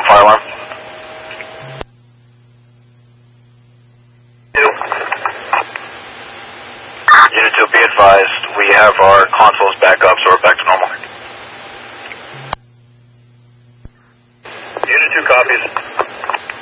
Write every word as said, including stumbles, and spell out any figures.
fire alarm. Unit two, be advised, we have our consoles back up, so we're back to normal. Unit two copies.